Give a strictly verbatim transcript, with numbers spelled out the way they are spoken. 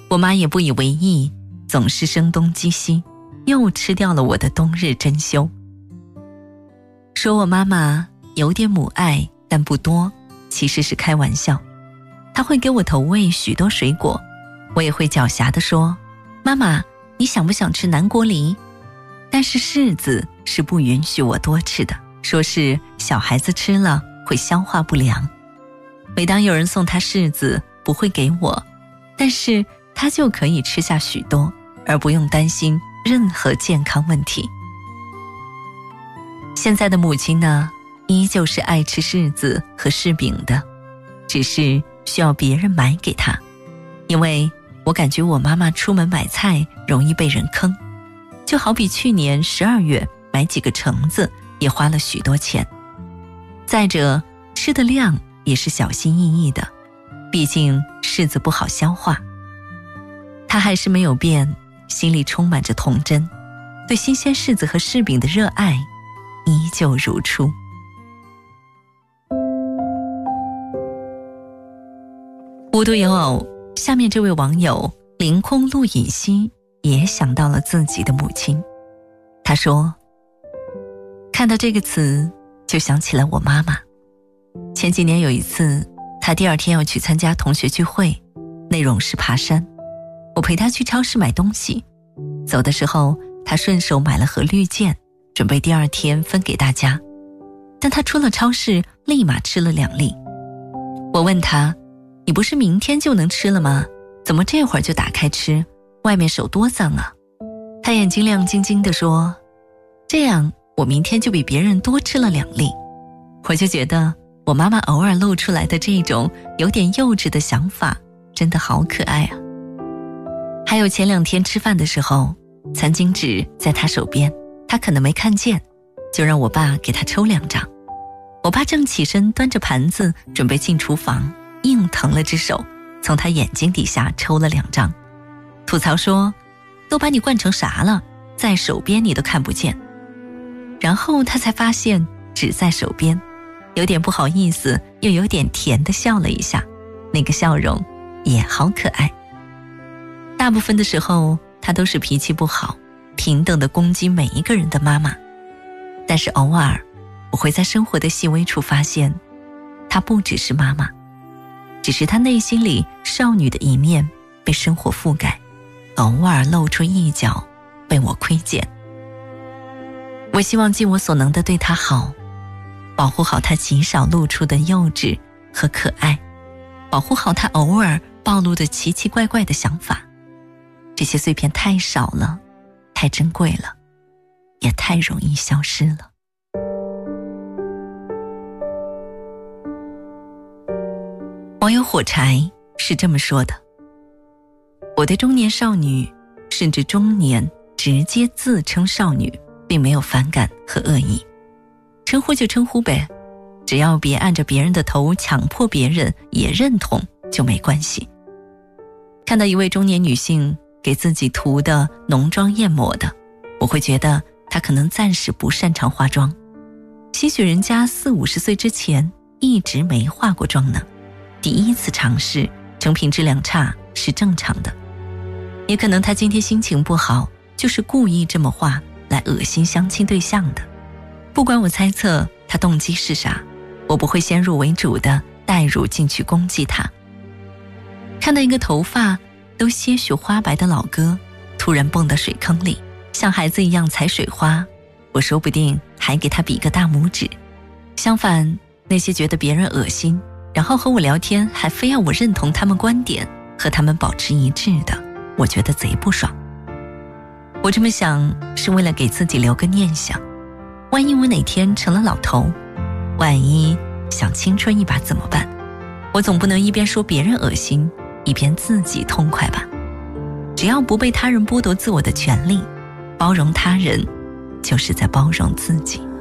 我妈也不以为意，总是声东击西，又吃掉了我的冬日珍馐。说我妈妈有点母爱，但不多，其实是开玩笑。她会给我投喂许多水果，我也会狡黠地说，妈妈，你想不想吃南国梨？但是柿子是不允许我多吃的，说是小孩子吃了会消化不良。每当有人送她柿子，不会给我，但是她就可以吃下许多，而不用担心任何健康问题。现在的母亲呢，依旧是爱吃柿子和柿饼的，只是需要别人买给她。因为我感觉我妈妈出门买菜容易被人坑，就好比去年十二月买几个橙子也花了许多钱。再者，吃的量也是小心翼翼的，毕竟柿子不好消化。她还是没有变，心里充满着童真，对新鲜柿子和柿饼的热爱依旧如初。无独有偶，下面这位网友凌空陆隐兮也想到了自己的母亲。他说，看到这个词就想起了我妈妈。前几年有一次，她第二天要去参加同学聚会，内容是爬山。我陪她去超市买东西，走的时候她顺手买了盒绿箭，准备第二天分给大家。但她出了超市立马吃了两粒。我问她，你不是明天就能吃了吗？怎么这会儿就打开吃？外面手多脏啊！她眼睛亮晶晶地说，这样我明天就比别人多吃了两粒。我就觉得我妈妈偶尔露出来的这种有点幼稚的想法真的好可爱啊。还有前两天吃饭的时候，餐巾纸在她手边，她可能没看见，就让我爸给她抽两张。我爸正起身端着盘子准备进厨房，硬疼了只手，从她眼睛底下抽了两张，吐槽说，都把你惯成啥了，在手边你都看不见。然后他才发现纸在手边，有点不好意思又有点甜地笑了一下，那个笑容也好可爱。大部分的时候他都是脾气不好，平等地攻击每一个人的妈妈，但是偶尔我会在生活的细微处发现，她不只是妈妈，只是她内心里少女的一面被生活覆盖，偶尔露出一角被我窥见。我希望尽我所能地对她好，保护好她极少露出的幼稚和可爱，保护好她偶尔暴露的奇奇怪怪的想法。这些碎片太少了，太珍贵了，也太容易消失了。网友火柴是这么说的，我对中年少女甚至中年直接自称少女并没有反感和恶意，称呼就称呼呗，只要别按着别人的头强迫别人也认同就没关系。看到一位中年女性给自己涂的浓妆艳抹的，我会觉得她可能暂时不擅长化妆，兴许人家四五十岁之前一直没化过妆呢，第一次尝试，成品质量差是正常的。也可能她今天心情不好，就是故意这么化来恶心相亲对象的。不管我猜测她动机是啥，我不会先入为主的带入进去攻击她。看到一个头发都些许花白的老哥突然蹦到水坑里，像孩子一样踩水花，我说不定还给他比个大拇指。相反，那些觉得别人恶心，然后和我聊天还非要我认同他们观点，和他们保持一致的，我觉得贼不爽。我这么想是为了给自己留个念想，万一我哪天成了老头，万一想青春一把怎么办？我总不能一边说别人恶心，一边自己痛快吧。只要不被他人剥夺自我的权利，包容他人就是在包容自己。